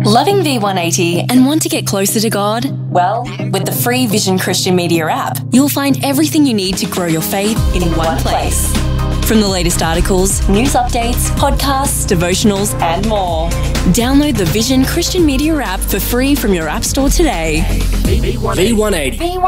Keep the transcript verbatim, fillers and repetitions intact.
Loving V one eighty and want to get closer to God? Well, with the free Vision Christian Media app, you'll find everything you need to grow your faith in one place. From the latest articles, news updates, podcasts, devotionals, and more. Download the Vision Christian Media app for free from your app store today. V one eighty.